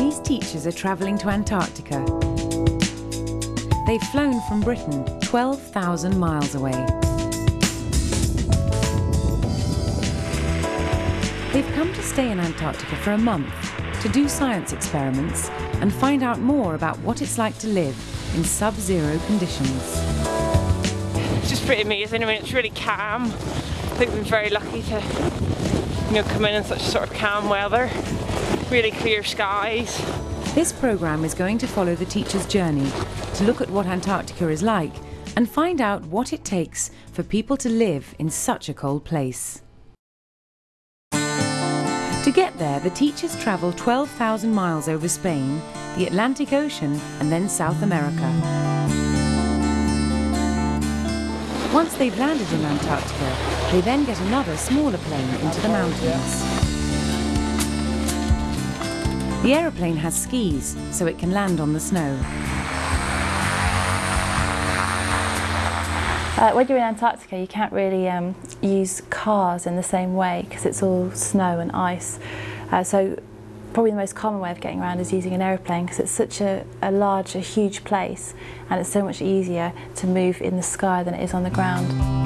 These teachers are travelling to Antarctica. They've flown from Britain 12,000 miles away. They've come to stay in Antarctica for a month to do science experiments and find out more about what it's like to live in sub-zero conditions. It's just pretty amazing. I mean, it's really calm. I think we've been very lucky to, come in such sort of calm weather, really clear skies. This programme is going to follow the teacher's journey to look at what Antarctica is like and find out what it takes for people to live in such a cold place. To get there, the teachers travel 12,000 miles over Spain, the Atlantic Ocean and then South America. Once they've landed in Antarctica, they then get another smaller plane into the mountains. The aeroplane has skis, so it can land on the snow. When you're in Antarctica, you can't really use cars in the same way because it's all snow and ice. So probably the most common way of getting around is using an aeroplane because it's such a huge place, and it's so much easier to move in the sky than it is on the ground.